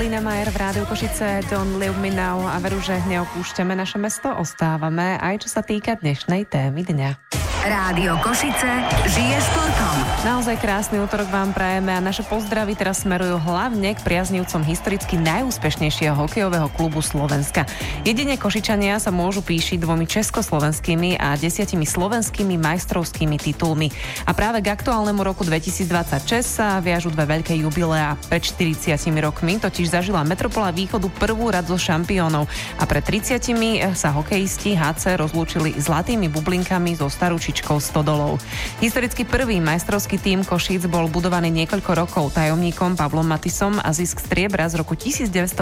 Alina Majer v Rádiu Košice, Don't Leave Me Now, a veru, že neopúšťame naše mesto, ostávame aj čo sa týka dnešnej témy dňa. Rádio Košice žije športom. Naozaj krásny útorok vám prajeme a naše pozdravy teraz smerujú hlavne k priaznivcom historicky najúspešnejšieho hokejového klubu Slovenska. Jedine Košičania sa môžu píšiť 2 československými a 10 slovenskými majstrovskými titulmi. A práve k aktuálnemu roku 2026 sa viažu 2 veľké jubileá. Pred 40 rokmi totiž zažila Metropola Východu prvú rad zo šampiónov a pred 30 sa hokejisti HC rozlúčili zlatými bublinkami zo Staručičkou Stodolou. Historicky prvý majstrovský tím Košíc bol budovaný niekoľko rokov tajomníkom Pavlom Matisom a zisk striebra z roku 1985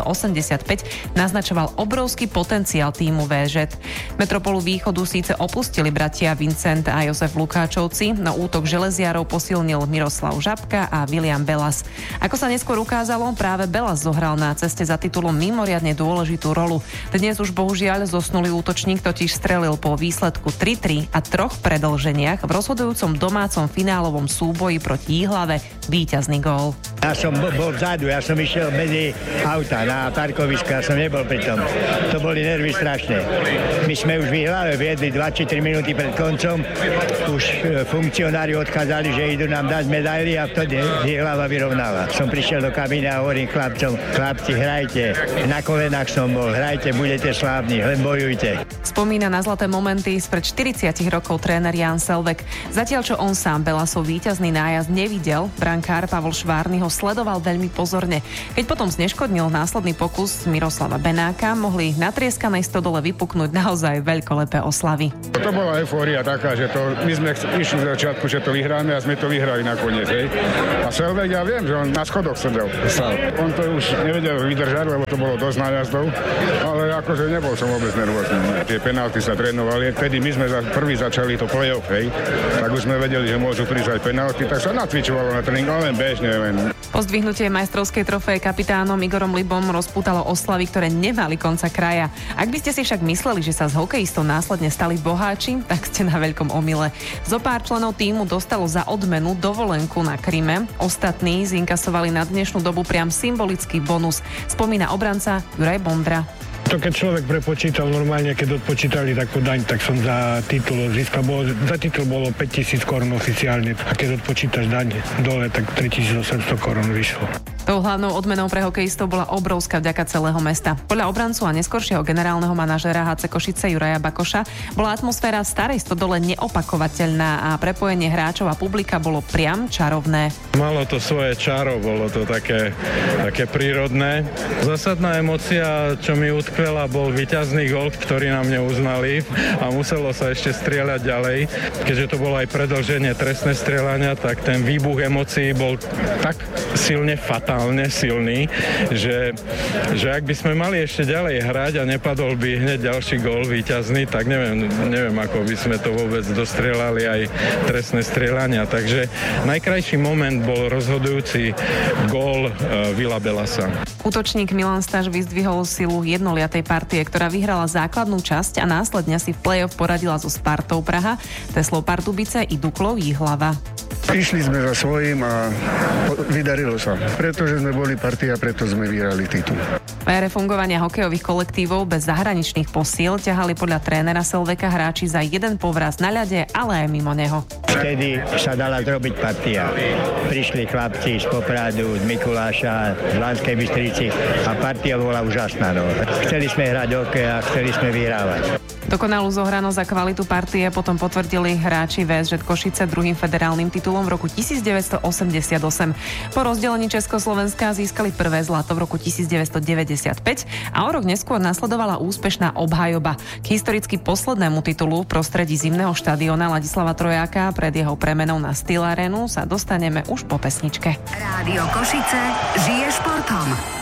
naznačoval obrovský potenciál tímu VŽ. Metropolu Východu síce opustili bratia Vincent a Jozef Lukáčovci, no útok železiarov posilnil Miroslav Žabka a William Belas. Ako sa neskôr ukázalo, práve Belas zohral na ceste za titulom mimoriadne dôležitú rolu. Dnes už bohužiaľ zosnulý útočník totiž strelil po výsledku 3-3 a 3 predĺženiach v rozhodujúcom domácom finálovom súboji proti Jihlave víťazný gól. Ja som bol vzadu, ja som išiel medzi auta na parkovisku, ja som nebol pri tom. To boli nervy strašné. My sme už v Jihlave viedli 2 či 3 minúty pred koncom. Už funkcionári odchádzali, že idú nám dať medaily a vtedy Jihlava vyrovnáva. Som prišiel do kabíny a hovorím chlapcom: chlapci, hrajte. Na kolenách som bol, hrajte, budete slávni, len bojujte. Spomína na zlaté momenty spred 40 rokov tréner Jan Selvek. Zatiaľ, čo on sám Belasov víťazný nájazd nevidel, brankár Pavol Švárny ho sledoval veľmi pozorne. Keď potom zneškodnil následný pokus Miroslava Benáka, mohli na trieskanej Stodole vypuknúť naozaj veľkolepé oslavy. To bola eufória taká, že my sme išli z začiatku, že to vyhráme a sme to vyhrali nakoniec. Hej. A Selvek, ja viem, že on na schodoch sedel. On to už nevedel vydržať, lebo to bolo dosť nájazdov, ale akože nebol som vôbec nervózny. Tie penálty sa trénovali, vtedy my sme prvý začali to play-off, hej. Tak už sme vedeli, že môžu prísť aj penálty, tak sa natvičovalo na tréning, ale len bežne, len. Pozdvihnutie majstrovskej trofeje kapitánom Igorom Libom rozpútalo oslavy, ktoré nemali konca kraja. Ak by ste si však mysleli, že sa z hokejistov následne stali boháči, tak ste na veľkom omyle. Zopár členov tímu dostalo za odmenu dovolenku na Kryme. Ostatní zinkasovali na dnešnú dobu priam symbolický bonus, spomína obranca Juraj Bondra. To keď človek prepočítal normálne, keď odpočítali takú daň, tak som za titul získal. Za titul bolo 5,000 korún oficiálne. A keď odpočítaš daň dole, tak 3,800 korún vyšlo. Tou hlavnou odmenou pre hokejistov bola obrovská vďaka celého mesta. Podľa obrancu a neskoršieho generálneho manažéra HC Košice Juraja Bakoša bola atmosféra v starej Stodole neopakovateľná a prepojenie hráčov a publika bolo priam čarovné. Malo to svoje čaro, bolo to také prírodné. Zásadná emócia, čo mi utkvela, bol víťazný gól, ktorý nám neuznali a muselo sa ešte strieľať ďalej. Keďže to bolo aj predĺženie trestné strieľania, tak ten výbuch emócií bol tak silne fatálne silný, že ak by sme mali ešte ďalej hrať a nepadol by hneď ďalší gól víťazný, tak neviem, ako by sme to vôbec dostrieľali aj trestné strieľania. Takže najkrajší moment bol rozhodujúci gól Vila Belasa. Útočník Milan Staš vyzdvihol silu jednoliatej partie, ktorá vyhrala základnú časť a následne si v play-off poradila so Spartou Praha, Teslou Pardubice i Duklou Jihlava. Išli sme za svojím a vydarilo sa. Pretože sme boli partia, preto sme vyhrali titul. V ére fungovania hokejových kolektívov bez zahraničných posíl ťahali podľa trénera Selveka hráči za jeden povraz na ľade, ale aj mimo neho. Vtedy sa dala zrobiť partia. Prišli chlapci z Popradu, z Mikuláša, z Banskej Bystrici a partia bola úžasná. No. Chceli sme hrať hokej a chceli sme vyhrávať. Dokonalú zohranosť za kvalitu partie potom potvrdili hráči VSŽ Košice druhým federálnym titulom v roku 1988. Po rozdelení Československa získali prvé zlato v roku 1995 a o rok neskôr nasledovala úspešná obhajoba. K historicky poslednému titulu v prostredí zimného štadióna Ladislava Trojáka pred jeho premenou na Steel Arenu sa dostaneme už po pesničke. Rádio Košice žije športom.